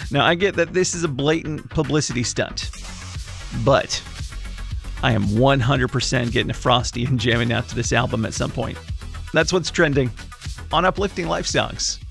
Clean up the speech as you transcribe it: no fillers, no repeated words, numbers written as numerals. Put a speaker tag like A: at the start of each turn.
A: Now, I get that this is a blatant publicity stunt, but I am 100% getting a Frosty and jamming out to this album at some point. That's what's trending on Uplifting Life Songs.